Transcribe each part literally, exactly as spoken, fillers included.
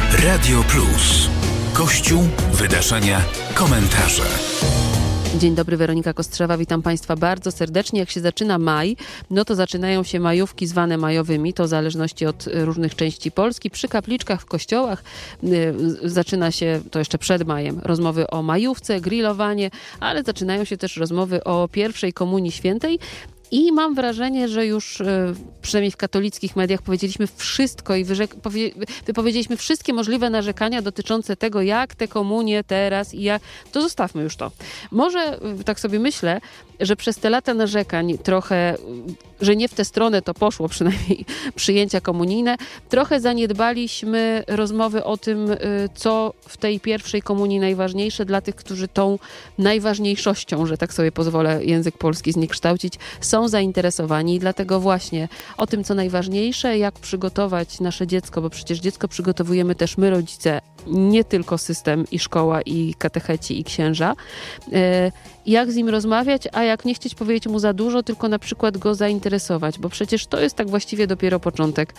Radio Plus. Kościół, wydarzenia, komentarze. Dzień dobry, Weronika Kostrzewa, witam Państwa bardzo serdecznie. Jak się zaczyna maj, no to zaczynają się majówki zwane majowymi, to w zależności od różnych części Polski. Przy kapliczkach, w kościołach y, zaczyna się, to jeszcze przed majem, rozmowy o majówce, grillowanie, ale zaczynają się też rozmowy o pierwszej komunii świętej. I mam wrażenie, że już przynajmniej w katolickich mediach powiedzieliśmy wszystko i wyrzek- powie- wypowiedzieliśmy wszystkie możliwe narzekania dotyczące tego, jak te komunie teraz i jak... To zostawmy już to. Może, tak sobie myślę, że przez te lata narzekań trochę, że nie w tę stronę to poszło, przynajmniej przyjęcia komunijne, trochę zaniedbaliśmy rozmowy o tym, co w tej pierwszej komunii najważniejsze dla tych, którzy tą najważniejszością, że tak sobie pozwolę język polski zniekształcić, są zainteresowani. I dlatego właśnie o tym, co najważniejsze, jak przygotować nasze dziecko, bo przecież dziecko przygotowujemy też my, rodzice, nie tylko system i szkoła, i katecheci, i księża. Jak z nim rozmawiać, a jak nie chcieć powiedzieć mu za dużo, tylko na przykład go zainteresować, bo przecież to jest tak właściwie dopiero początek,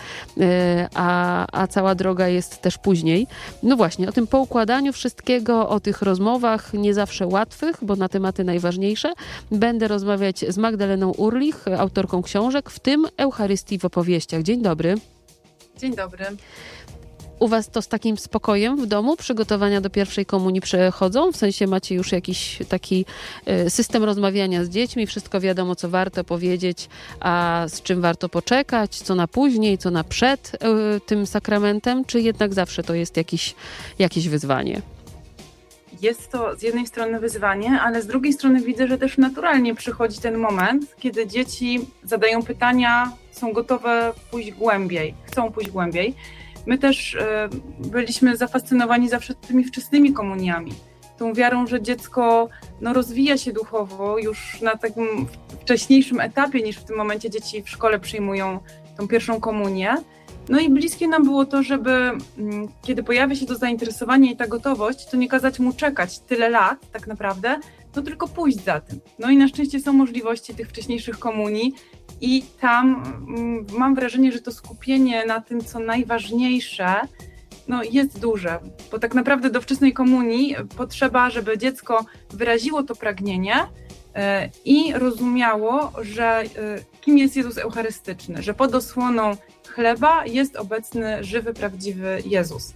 a, a cała droga jest też później. No właśnie, o tym poukładaniu wszystkiego, o tych rozmowach nie zawsze łatwych, bo na tematy najważniejsze, będę rozmawiać z Magdaleną Urlich, autorką książek, w tym Eucharystii w opowieściach. Dzień dobry. Dzień dobry. U was to z takim spokojem w domu przygotowania do pierwszej komunii przechodzą? W sensie macie już jakiś taki system rozmawiania z dziećmi, wszystko wiadomo, co warto powiedzieć, a z czym warto poczekać, co na później, co na przed tym sakramentem, czy jednak zawsze to jest jakiś, jakieś wyzwanie? Jest to z jednej strony wyzwanie, ale z drugiej strony widzę, że też naturalnie przychodzi ten moment, kiedy dzieci zadają pytania, są gotowe pójść głębiej, chcą pójść głębiej. My też y, byliśmy zafascynowani zawsze tymi wczesnymi komuniami, tą wiarą, że dziecko no, rozwija się duchowo już na takim wcześniejszym etapie niż w tym momencie dzieci w szkole przyjmują tą pierwszą komunię. No i bliskie nam było to, żeby m, kiedy pojawia się to zainteresowanie i ta gotowość, to nie kazać mu czekać tyle lat tak naprawdę, no tylko pójść za tym. No i na szczęście są możliwości tych wcześniejszych komunii i tam m, mam wrażenie, że to skupienie na tym, co najważniejsze, no jest duże, bo tak naprawdę do wczesnej komunii potrzeba, żeby dziecko wyraziło to pragnienie yy, i rozumiało, że yy, kim jest Jezus Eucharystyczny, że pod osłoną chleba jest obecny, żywy, prawdziwy Jezus.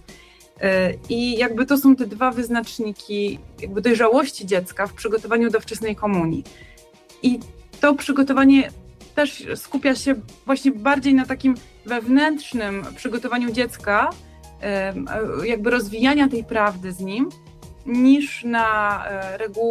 I jakby to są te dwa wyznaczniki jakby dojrzałości dziecka w przygotowaniu do wczesnej komunii. I to przygotowanie też skupia się właśnie bardziej na takim wewnętrznym przygotowaniu dziecka, jakby rozwijania tej prawdy z nim, niż na reguły